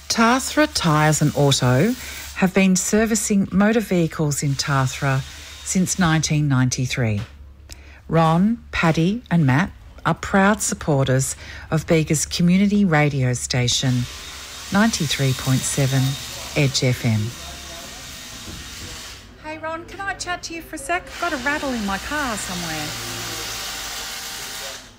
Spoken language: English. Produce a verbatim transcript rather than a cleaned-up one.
Tathra Tyres and Auto have been servicing motor vehicles in Tathra since nineteen ninety-three. Ron, Paddy and Matt are proud supporters of Bega's community radio station, ninety-three point seven Edge F M. Hey Ron, can I chat to you for a sec? I've got a rattle in my car somewhere.